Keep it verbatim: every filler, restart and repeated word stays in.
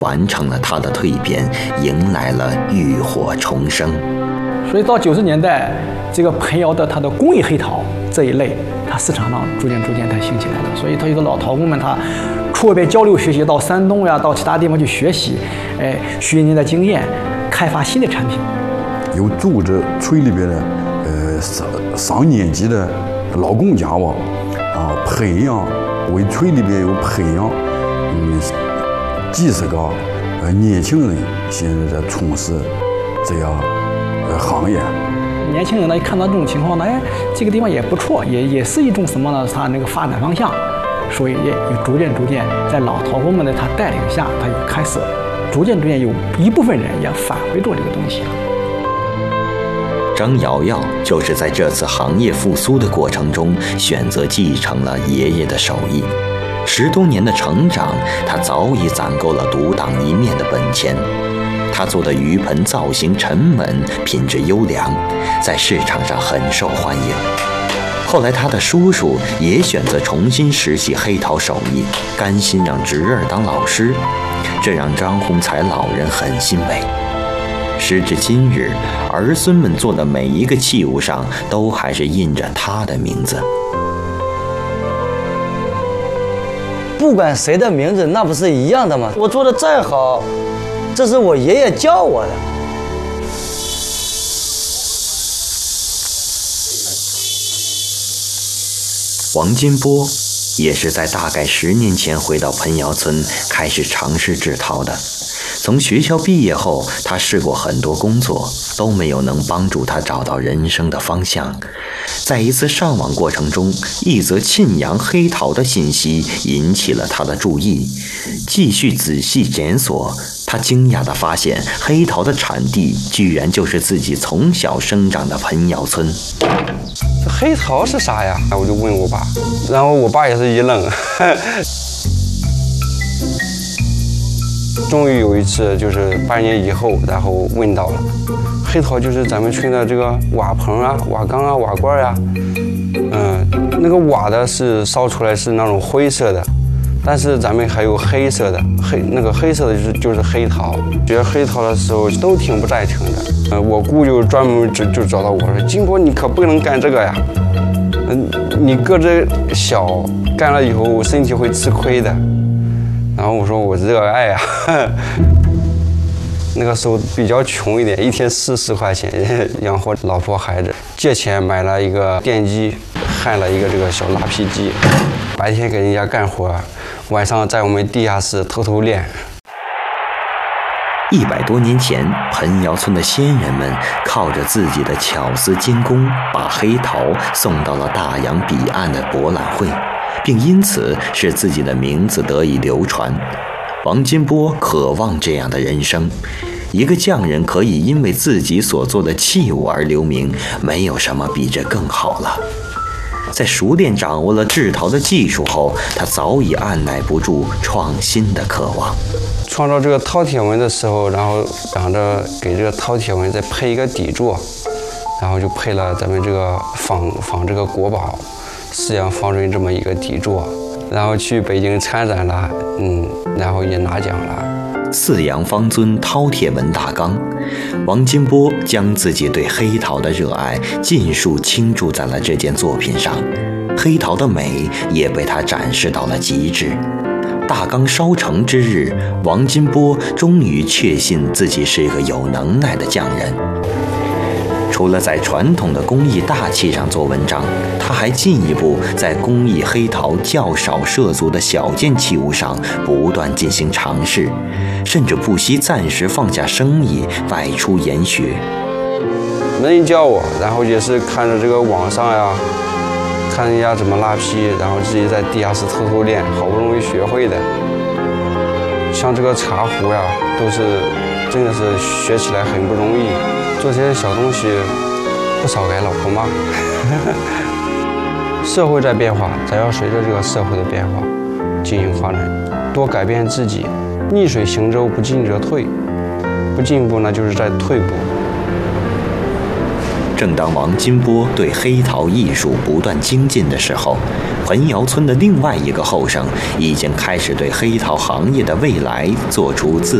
完成了他的蜕变，迎来了浴火重生。 所以到九十年代，这个盆窑的它的工艺黑陶这一类，它市场上逐渐逐渐它兴起来了。所以它有的老陶工们，他出外边交流学习，到山东呀，到其他地方去学习，哎，学人家的经验，开发新的产品。 有组织村里边的呃上上年纪的老工匠吧，啊，培养为村里边有培养嗯几十个呃年轻人，现在在从事这样呃行业。 年轻人呢，一看到这种情况呢，哎，这个地方也不错，也也是一种什么呢？它那个发展方向，所以也也逐渐逐渐在老陶工们的他带领下，他也开始逐渐逐渐有一部分人也返回做这个东西了。 张瑶瑶就是在这次行业复苏的过程中，选择继承了爷爷的手艺。十多年的成长，他早已攒够了独当一面的本钱。他做的鱼盆造型沉稳，品质优良，在市场上很受欢迎。后来他的叔叔也选择重新拾起黑陶手艺，甘心让侄儿当老师，这让张洪才老人很欣慰。时至今日，儿孙们做的每一个器物上都还是印着他的名字。 不管谁的名字，那不是一样的吗？我做的再好，这是我爷爷教我的。 王金波也是在大概十年前回到盆窑村，开始尝试制陶的。从学校毕业后，他试过很多工作，都没有能帮助他找到人生的方向。在一次上网过程中，一则沁阳黑陶的信息引起了他的注意。继续仔细检索，他惊讶地发现，黑陶的产地居然就是自己从小生长的盆窑村。 这黑陶是啥呀？我就问我爸，然后我爸也是一愣。终于有一次，就是八年以后，然后问到了，黑陶就是咱们村的这个瓦盆啊、瓦缸啊、瓦罐啊，嗯，那个瓦的是烧出来是那种灰色的，但是咱们还有黑色的，黑那个黑色的就是就是黑陶。学黑陶的时候都挺不赞成的，嗯，我姑就专门就就找到我说，金波你可不能干这个呀，嗯，你个子小，干了以后身体会吃亏的。然后我说我热爱啊，那个时候比较穷一点，一天四十块钱养活老婆孩子，借钱买了一个电机，焊了一个这个小拉坯机，白天给人家干活，晚上在我们地下室偷偷练。 一百多年前，盆窑村的先人们靠着自己的巧思精工，把黑陶送到了大洋彼岸的博览会，并因此使自己的名字得以流传。王金波渴望这样的人生，一个匠人可以因为自己所做的器物而留名，没有什么比这更好了。在熟练掌握了制陶的技术后，他早已按耐不住创新的渴望。 创造这个饕餮纹的时候，然后想着给这个饕餮纹再配一个底座，然后就配了咱们这个仿仿这个国宝四羊方锥这么一个底座，然后去北京参展了，嗯，然后也拿奖了。 四羊方尊饕餮纹大缸，王金波将自己对黑陶的热爱尽数倾注在了这件作品上，黑陶的美也被他展示到了极致。大缸烧成之日，王金波终于确信自己是一个有能耐的匠人。除了在传统的工艺大器上做文章，他还进一步在工艺黑陶较少涉足的小件器物上不断进行尝试，甚至不惜暂时放下生意外出研学。 没人教我，然后也是看着这个网上呀，看人家怎么拉坯，然后自己在地下室偷偷练，好不容易学会的。像这个茶壶呀，都是真的是学起来很不容易。做这些小东西，不少给老婆骂。社会在变化，咱要随着这个社会的变化进行发展，多改变自己。逆水行舟，不进则退，不进步呢就是在退步。 正当王金波对黑陶艺术不断精进的时候，彭窑村的另外一个后生已经开始对黑陶行业的未来做出自